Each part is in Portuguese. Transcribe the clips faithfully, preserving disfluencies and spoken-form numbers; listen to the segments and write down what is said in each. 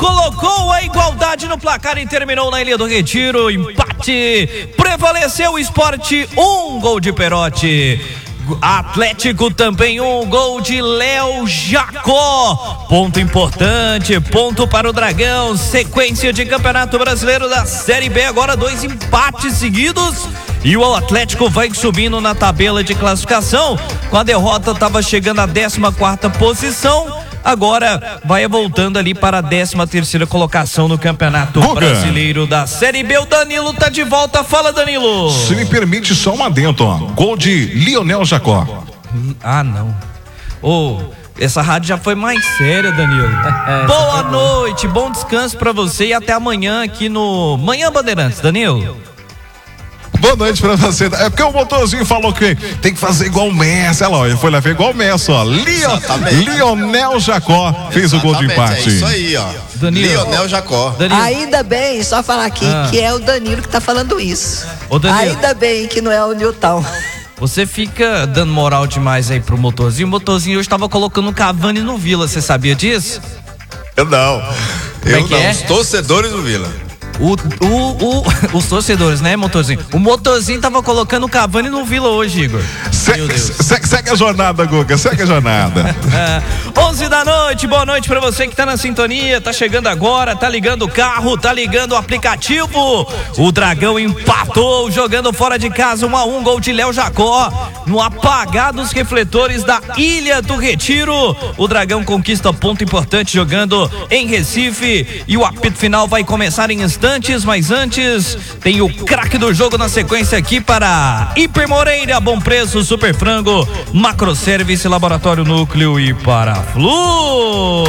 colocou a igualdade no placar e terminou na Ilha do Retiro. Empate. Prevaleceu o Sport, um gol de Perotti. Atlético também um gol de Léo Jacó. Ponto importante, ponto para o Dragão. Sequência de Campeonato Brasileiro da Série B, agora dois empates seguidos. E o Atlético vai subindo na tabela de classificação. Com a derrota estava chegando à décima quarta posição. Agora vai voltando ali para a décima terceira colocação no Campeonato Guga. Brasileiro da Série B. O Danilo tá de volta. Fala, Danilo. Se me permite só um adendo, ó. Gol de Lionel Jacó. Ah, não. Ô, oh, essa rádio já foi mais séria, Danilo. Boa noite, bom descanso pra você e até amanhã aqui no Manhã Bandeirantes, Danilo. Boa noite pra você. É porque o motorzinho falou que tem que fazer igual o Messi. Olha lá, ele foi lá, fez igual o Messi, ó. Leon, Lionel Jacó fez Exatamente, o gol de empate. É isso aí, ó. Danilo. Lionel Jacó. Danilo. Ainda bem, só falar aqui ah. que é o Danilo que tá falando isso. Ô, Ainda bem que não é o Newton. Você fica dando moral demais aí pro motorzinho. O motorzinho hoje tava colocando o Cavani no Vila. Você sabia disso? Eu não. Eu é não. É? Os torcedores do Vila. O, o, o, os torcedores, né, motorzinho? O motorzinho tava colocando o Cavani no Vila hoje, Igor. Segue, segue, segue a jornada, Guga, segue a jornada. é, onze da noite, boa noite pra você que tá na sintonia, tá chegando agora, tá ligando o carro, tá ligando o aplicativo. O Dragão empatou, jogando fora de casa, um a um, gol de Léo Jacó. No apagar dos refletores da Ilha do Retiro, o Dragão conquista ponto importante jogando em Recife. E o apito final vai começar em instantes. Mas antes, tem o craque do jogo na sequência aqui para Hiper Moreira, Bom Preço, Super Frango, Macro Service, Laboratório Núcleo e Paraflu.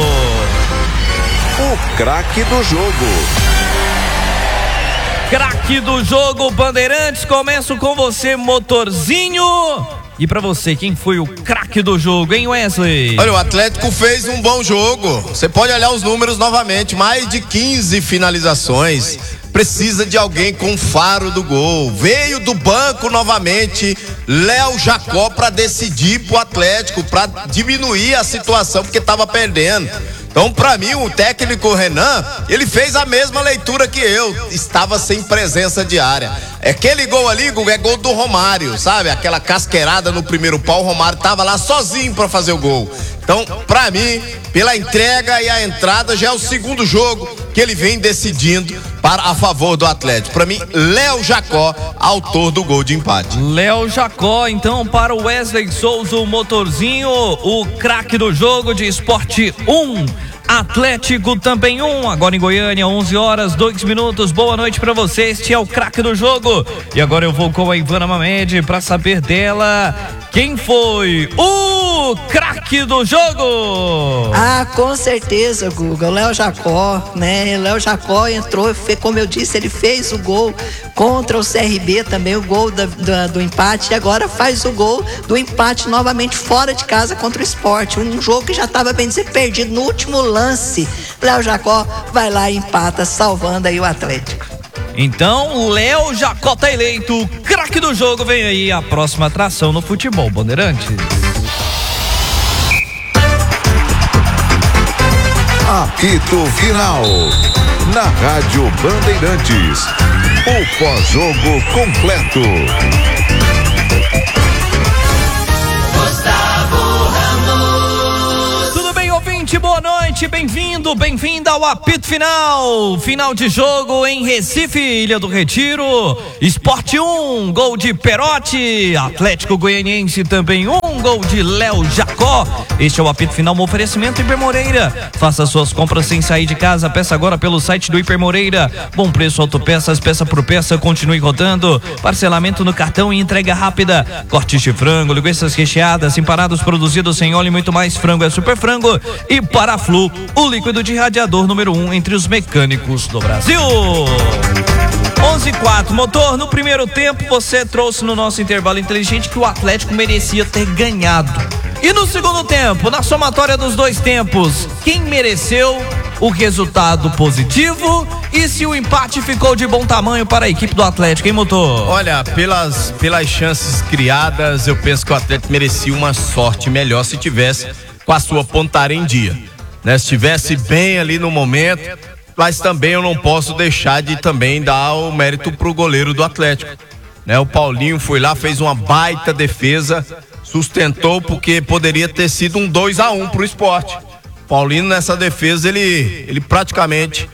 O craque do jogo. Craque do jogo, Bandeirantes, começo com você, motorzinho. E pra você, quem foi o craque do jogo, hein, Wesley? Olha, o Atlético fez um bom jogo. Você pode olhar os números novamente, mais de quinze finalizações. Precisa de alguém com faro do gol. Veio do banco novamente Léo Jacó para decidir pro Atlético, para diminuir a situação, porque tava perdendo. Então, pra mim, o técnico Renan, ele fez a mesma leitura que eu. Estava sem presença de área. Aquele gol ali, Guga, é gol do Romário, sabe? Aquela casqueirada no primeiro pau, o Romário tava lá sozinho pra fazer o gol. Então, pra mim, pela entrega e a entrada, já é o segundo jogo que ele vem decidindo para a favor do Atlético. Pra mim, Léo Jacó, autor do gol de empate. Léo Jacó, então, para o Wesley Souza, o motorzinho, o craque do jogo de Esporte um. Atlético também um, agora em Goiânia, onze horas, dois minutos. Boa noite pra você, este é o craque do jogo. E agora eu vou com a Ivana Mamed pra saber dela quem foi o craque do jogo. Ah, com certeza, Guga, o Léo Jacó, né? Léo Jacó entrou, como eu disse, ele fez o gol contra o C R B também, o gol da, da, do empate, e agora faz o gol do empate novamente fora de casa contra o Sport, um jogo que já estava, bem dizer, perdido no último lance. Léo Jacó vai lá e empata, salvando aí o Atlético. Então, Léo Jacó tá eleito o craque do jogo. Vem aí a próxima atração no futebol Bandeirantes. Apito final na Rádio Bandeirantes. O pós-jogo completo. Boa noite, bem-vindo, bem-vinda ao apito final, final de jogo em Recife, Ilha do Retiro. Sport um, gol de Perotti. Atlético Goianiense também um, gol de Léo Jacó. Este é o apito final, um oferecimento Hiper Moreira. Faça suas compras sem sair de casa, peça agora pelo site do Hiper Moreira. Bom preço, autopeças, peça por peça, continue rodando. Parcelamento no cartão e entrega rápida. Cortes de frango, linguiças recheadas, empanados produzidos sem óleo e muito mais. Frango é Super Frango. E Paraflu, o líquido de radiador número um entre os mecânicos do Brasil. onze e quatro, motor, no primeiro tempo você trouxe no nosso intervalo inteligente que o Atlético merecia ter ganhado. E no segundo tempo, na somatória dos dois tempos, quem mereceu o resultado positivo e se o empate ficou de bom tamanho para a equipe do Atlético, hein, motor? Olha, pelas, pelas chances criadas, eu penso que o Atlético merecia uma sorte melhor se tivesse com a sua pontaria em dia. né? Se estivesse bem ali no momento, mas também eu não posso deixar de também dar o mérito pro goleiro do Atlético, né? O Paulinho foi lá, fez uma baita defesa, sustentou, porque poderia ter sido um dois a um pro Sport. Paulinho nessa defesa, ele, ele praticamente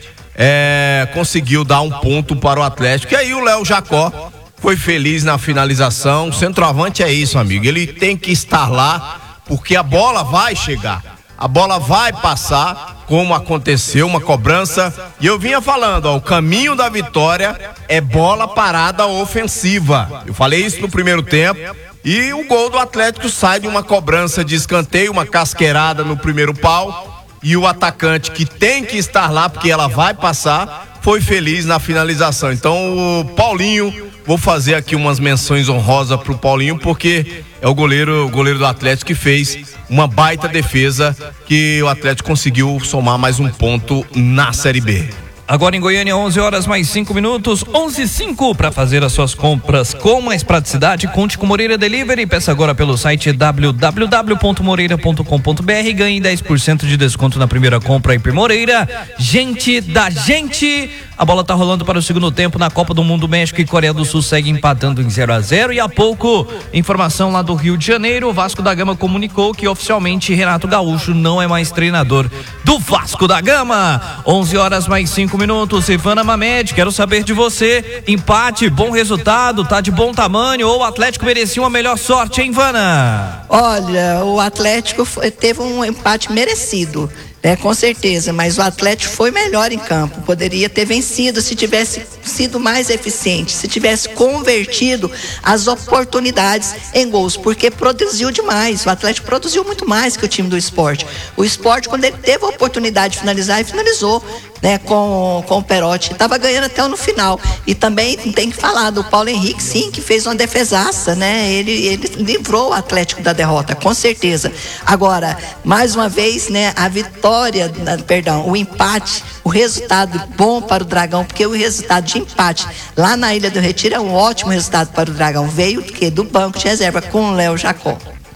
é, conseguiu dar um ponto para o Atlético. E aí o Léo Jacó foi feliz na finalização. O centroavante é isso, amigo, ele tem que estar lá, porque a bola vai chegar, a bola vai passar, como aconteceu, uma cobrança. E eu vinha falando, ó, o caminho da vitória é bola parada ofensiva. Eu falei isso no primeiro tempo. E o gol do Atlético sai de uma cobrança de escanteio, uma casqueirada no primeiro pau. E o atacante, que tem que estar lá, porque ela vai passar, foi feliz na finalização. Então o Paulinho, vou fazer aqui umas menções honrosas pro Paulinho, porque é o goleiro, o goleiro do Atlético que fez uma baita defesa, que o Atlético conseguiu somar mais um ponto na Série B. Agora em Goiânia, onze horas mais cinco minutos, onze e cinco, para fazer as suas compras com mais praticidade. Conte com Moreira Delivery. Peça agora pelo site w w w ponto moreira ponto com ponto b r e ganhe dez por cento de desconto na primeira compra. Hiper Moreira, gente da gente. A bola tá rolando para o segundo tempo na Copa do Mundo. México e Coreia do Sul seguem empatando em zero a zero. E há pouco, informação lá do Rio de Janeiro, o Vasco da Gama comunicou que oficialmente Renato Gaúcho não é mais treinador do Vasco da Gama. onze horas mais cinco minutos. Ivana Mamed, quero saber de você. Empate, bom resultado, tá de bom tamanho, ou o Atlético merecia uma melhor sorte, hein, Ivana? Olha, o Atlético foi, teve um empate merecido, né, com certeza, mas o Atlético foi melhor em campo, poderia ter vencido se tivesse sido mais eficiente, se tivesse convertido as oportunidades em gols, porque produziu demais. O Atlético produziu muito mais que o time do Sport. O Sport, quando ele teve a oportunidade de finalizar, ele finalizou, né, com, com o Perotti, estava ganhando até no final. E também tem que falar do Paulo Henrique, sim, que fez uma defesaça, né? Ele, ele livrou o Atlético da derrota, com certeza. Agora, mais uma vez, né, a vitória, perdão, o empate, o resultado bom para o Dragão, porque o resultado de empate lá na Ilha do Retiro é um ótimo resultado para o Dragão. Veio do quê? Do banco de reserva com o Léo Jacó.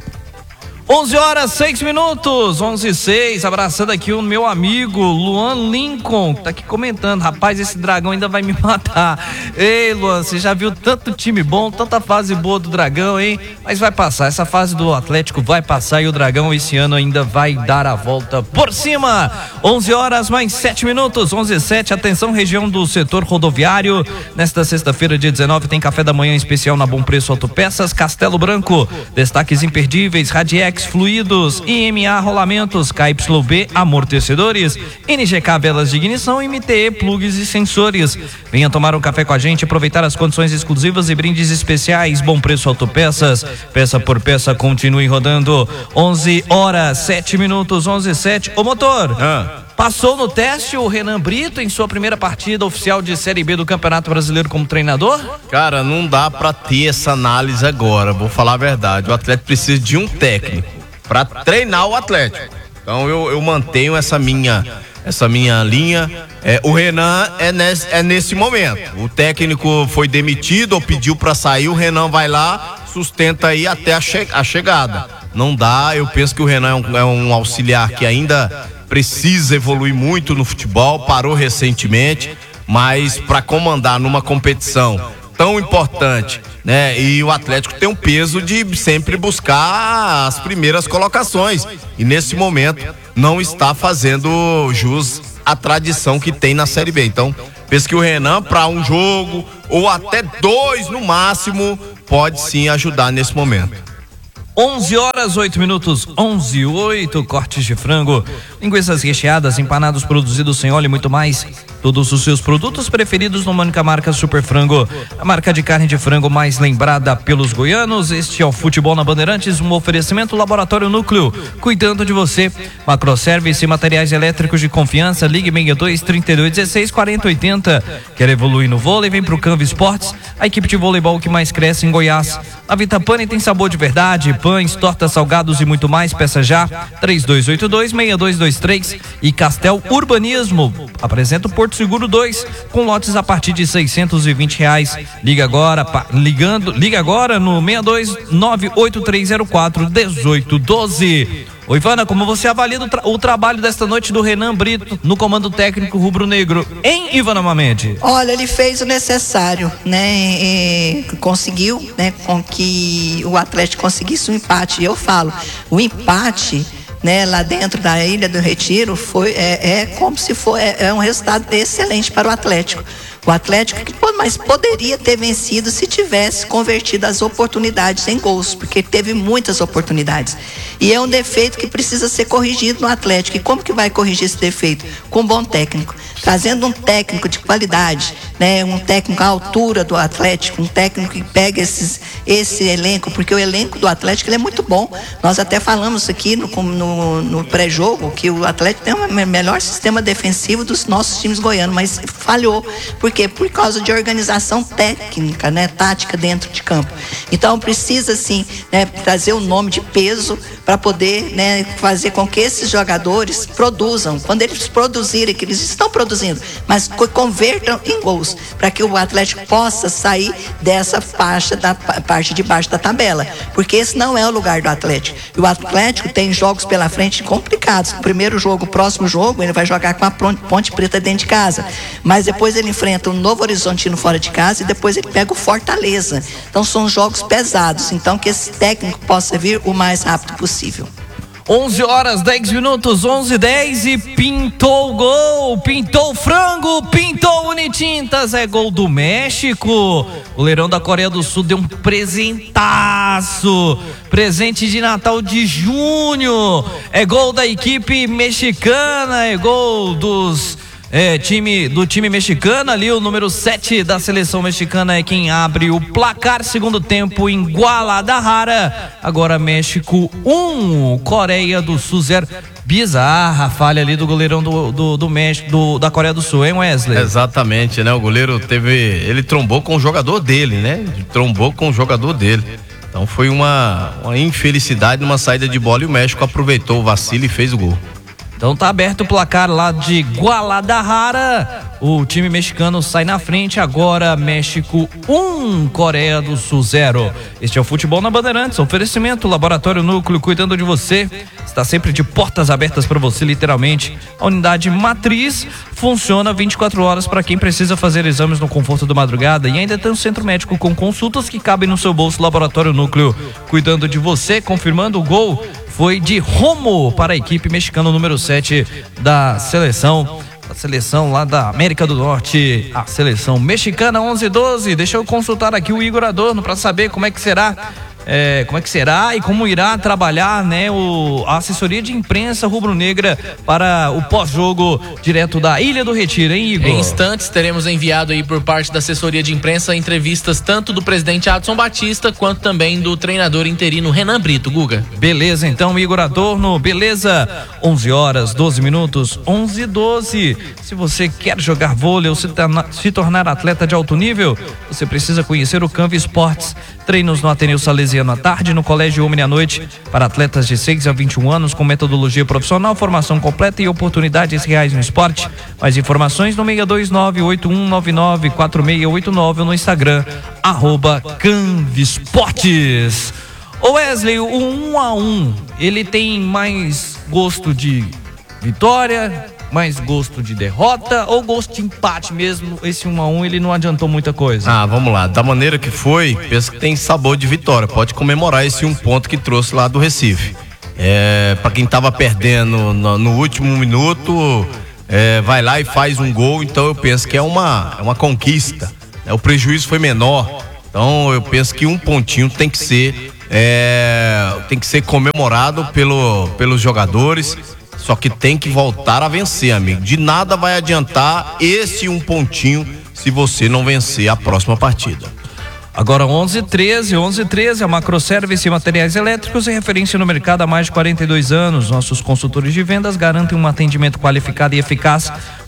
onze horas, seis minutos, onze e seis, abraçando aqui o meu amigo Luan Lincoln, tá aqui comentando, rapaz, esse Dragão ainda vai me matar. Ei, Luan, você já viu tanto time bom, tanta fase boa do Dragão, hein? Mas vai passar, essa fase do Atlético vai passar e o Dragão esse ano ainda vai dar a volta por cima. onze horas mais sete minutos, onze e sete, atenção região do setor rodoviário, nesta sexta-feira, dia dezenove, tem café da manhã especial na Bom Preço Autopeças, Castelo Branco, destaques imperdíveis, Radiex Fluidos, I M A Rolamentos, K Y B Amortecedores, N G K Velas de Ignição, M T E Plugs e Sensores. Venha tomar um café com a gente, aproveitar as condições exclusivas e brindes especiais. Bom Preço Autopeças, peça por peça, continue rodando. onze horas, sete minutos, onze e sete. Ô motor, Ah. passou no teste o Renan Brito em sua primeira partida oficial de Série B do Campeonato Brasileiro como treinador? Cara, não dá pra ter essa análise agora, vou falar a verdade. O Atlético precisa de um técnico pra treinar o Atlético. Então eu, eu mantenho essa minha, essa minha linha. É, o Renan é nesse, é nesse momento. O técnico foi demitido ou pediu pra sair, o Renan vai lá, sustenta aí até a, che a chegada. Não dá, eu penso que o Renan é um, é um auxiliar que ainda precisa evoluir muito no futebol, parou recentemente, mas para comandar numa competição tão importante, né? E o Atlético tem um peso de sempre buscar as primeiras colocações e nesse momento não está fazendo jus à tradição que tem na Série B. Então, penso que o Renan, para um jogo ou até dois no máximo, pode sim ajudar nesse momento. onze horas, oito minutos, onze e oito, cortes de frango, linguiças recheadas, empanados produzidos sem óleo e muito mais. Todos os seus produtos preferidos numa única marca, Super Frango, a marca de carne de frango mais lembrada pelos goianos. Este é o Futebol na Bandeirantes, um oferecimento Laboratório Núcleo, cuidando de você. Macroservice e materiais elétricos de confiança, ligue sessenta e dois, trinta e dois, dezesseis, quarenta, oitenta. Quer evoluir no vôlei? Vem pro Canva Esportes, a equipe de voleibol que mais cresce em Goiás. A Vitapane tem sabor de verdade, pães, tortas, salgados e muito mais. Peça já, três dois oito dois, seis dois dois três. E Castel Urbanismo apresenta o Porto Seguro dois, com lotes a partir de seiscentos e vinte reais. Liga agora, pa, ligando, liga agora no seis dois nove oito três zero quatro um oito um dois. Ô Ivana, como você avalia o, tra o trabalho desta noite do Renan Brito no comando técnico rubro-negro em Ivana Mamede? Olha, ele fez o necessário, né? E conseguiu, né, com que o Atlético conseguisse um empate. E eu falo, o empate, né, lá dentro da Ilha do Retiro foi, é, é como se for, é, é um resultado excelente para o Atlético. O Atlético, mas poderia ter vencido se tivesse convertido as oportunidades em gols, porque teve muitas oportunidades. E é um defeito que precisa ser corrigido no Atlético. E como que vai corrigir esse defeito? Com um bom técnico. Trazendo um técnico de qualidade, né? Um técnico à altura do Atlético, um técnico que pega esses, esse elenco, porque o elenco do Atlético ele é muito bom. Nós até falamos aqui no, no, no pré-jogo que o Atlético tem o melhor sistema defensivo dos nossos times goianos, mas falhou. Por quê? Por causa de organização técnica, né? Tática dentro de campo. Então precisa, sim, né, trazer um nome de peso para poder, né, fazer com que esses jogadores produzam. Quando eles produzirem, que eles estão produzindo, mas convertam em gols, para que o Atlético possa sair dessa faixa da parte de baixo da tabela, porque esse não é o lugar do Atlético. E o Atlético tem jogos pela frente complicados. O primeiro jogo, o próximo jogo, ele vai jogar com a Ponte Preta dentro de casa, mas depois ele enfrenta o Novo Horizontino fora de casa e depois ele pega o Fortaleza. Então são jogos pesados, então que esse técnico possa vir o mais rápido possível. onze horas, dez minutos, onze e dez e pintou o gol, pintou o frango, pintou o Unitintas, é gol do México. O Leirão da Coreia do Sul deu um presentaço, presente de Natal de junho, é gol da equipe mexicana, é gol dos... É, time, do time mexicano ali, o número sete da seleção mexicana é quem abre o placar, segundo tempo em Guadalajara. Agora México um, Coreia do Sul zero. Bizarra a falha ali do goleirão do, do, do México, do, da Coreia do Sul, hein, Wesley? Exatamente, né? O goleiro teve, ele trombou com o jogador dele, né? Trombou com o jogador dele. Então foi uma, uma infelicidade numa saída de bola e o México aproveitou o vacilo e fez o gol. Então tá aberto o placar lá de Guadalajara. O time mexicano sai na frente. Agora México um, Coreia do Sul zero. Este é o Futebol na Bandeirantes. Oferecimento Laboratório Núcleo, cuidando de você. Está sempre de portas abertas para você, literalmente. A unidade matriz funciona vinte e quatro horas para quem precisa fazer exames no conforto da madrugada. E ainda tem um centro médico com consultas que cabem no seu bolso. Laboratório Núcleo, cuidando de você. Confirmando o gol foi de Romo para a equipe mexicana, número sete da seleção, a seleção lá da América do Norte, a seleção mexicana. Onze e doze. Deixa eu consultar aqui o Igor Adorno para saber como é que será, é, como é que será e como irá trabalhar, né, o, a assessoria de imprensa rubro-negra para o pós-jogo direto da Ilha do Retiro, hein, Igor? Em instantes teremos enviado aí por parte da assessoria de imprensa entrevistas tanto do presidente Adson Batista quanto também do treinador interino Renan Brito, Guga. Beleza, então, Igor Adorno, beleza? onze horas, doze minutos, onze e doze. Se você quer jogar vôlei ou se, se tornar atleta de alto nível, você precisa conhecer o Canva Esportes. Treinos no Ateneu Salesiano à tarde, no Colégio Homem à noite, para atletas de seis a vinte e um anos, com metodologia profissional, formação completa e oportunidades reais no esporte. Mais informações no seis dois nove, oito um nove nove, quatro seis oito nove ou no Instagram, arroba Canva Esportes. Ô Wesley, o um a um, ele tem mais gosto de vitória, mais gosto de derrota ou gosto de empate mesmo? Esse um a um ele não adiantou muita coisa. Ah, vamos lá, da maneira que foi, penso que tem sabor de vitória, pode comemorar esse um ponto que trouxe lá do Recife. É, para quem tava perdendo no, no último minuto, é, vai lá e faz um gol, então eu penso que é uma, é uma conquista, né? O prejuízo foi menor, então eu penso que um pontinho tem que ser é, tem que ser comemorado pelo, pelos jogadores. Só que tem que voltar a vencer, amigo. De nada vai adiantar esse um pontinho se você não vencer a próxima partida. Agora onze e treze, onze e treze, a Macroservice e Materiais Elétricos é referência no mercado há mais de quarenta e dois anos. Nossos consultores de vendas garantem um atendimento qualificado e eficaz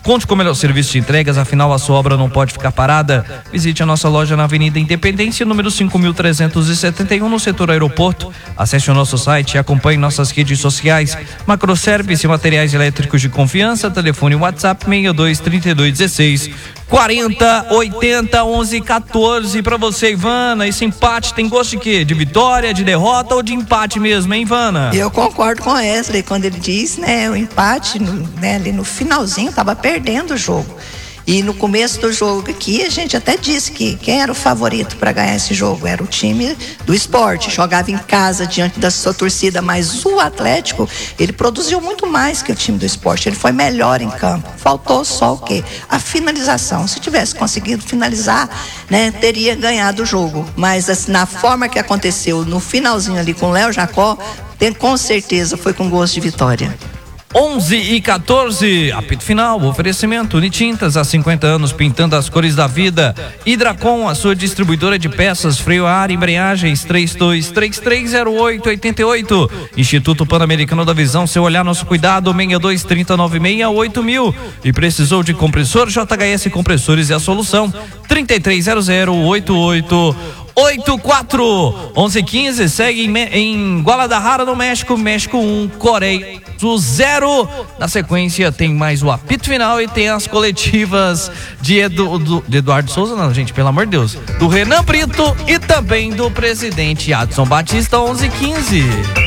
Conte com o melhor serviço de entregas, afinal a sua obra não pode ficar parada. Visite a nossa loja na Avenida Independência, número cinco mil trezentos e setenta e um, no setor aeroporto. Acesse o nosso site e acompanhe nossas redes sociais. Macroservice, materiais elétricos de confiança, telefone WhatsApp seis dois, trinta e dois, dezesseis, quarenta, oitenta, onze, quatorze. Pra você, Ivana, esse empate tem gosto de quê? De vitória, de derrota ou de empate mesmo, hein, Ivana? Eu concordo com o Wesley quando ele diz, né, o empate, no, né, ali no finalzinho tava perdendo o jogo. E no começo do jogo aqui, a gente até disse que quem era o favorito para ganhar esse jogo era o time do Sport. Jogava em casa diante da sua torcida, mas o Atlético, ele produziu muito mais que o time do Sport. Ele foi melhor em campo. Faltou só o quê? A finalização. Se tivesse conseguido finalizar, né, teria ganhado o jogo. Mas assim, na forma que aconteceu, no finalzinho ali com o Léo Jacó, tem, com certeza foi com gosto de vitória. onze e quatorze, apito final, oferecimento Unitintas, há cinquenta anos pintando as cores da vida. Hidracom, a sua distribuidora de peças, freio a ar, embreagens, três dois três três zero oito oito oito. Instituto Pan-Americano da Visão, seu olhar, nosso cuidado, seis dois, trinta, noventa e seis, oito mil. E precisou de compressor? J H S Compressores é a solução. trinta e três zero zero, oito oito oito quatro. onze e quinze, segue em, em Guadalajara, no México. México um, Coreia zero. Na sequência tem mais o apito final e tem as coletivas de, Edu, do, de Eduardo Souza, não, gente, pelo amor de Deus, do Renan Brito e também do presidente Adson Batista. Onze e quinze.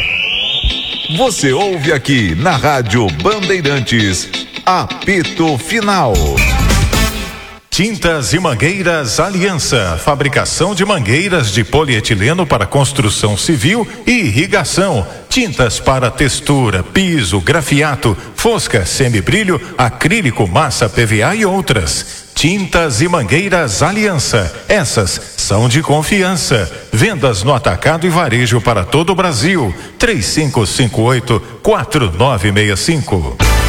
Você ouve aqui na Rádio Bandeirantes, apito final. Tintas e Mangueiras Aliança, fabricação de mangueiras de polietileno para construção civil e irrigação, tintas para textura, piso, grafiato, fosca, semibrilho, acrílico, massa, P V A e outras. Tintas e Mangueiras Aliança, essas são de confiança. Vendas no atacado e varejo para todo o Brasil. três cinco cinco oito, quatro nove seis cinco.